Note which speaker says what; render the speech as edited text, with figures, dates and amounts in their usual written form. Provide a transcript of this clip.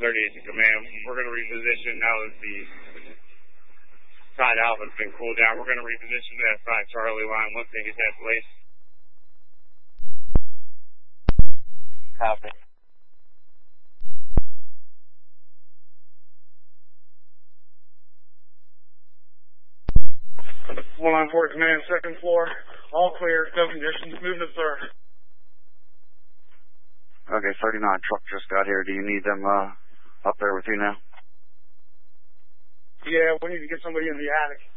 Speaker 1: 38 to command. We're going to reposition now that the side alpha's been cooled down. We're going to reposition that side Charlie line once they get that place.
Speaker 2: Copy.
Speaker 3: 194 command, second floor. All clear, no conditions. Move to third.
Speaker 4: Okay, 39 truck just got here. Do you need them up there with you now?
Speaker 3: Yeah, we need to get somebody in the attic.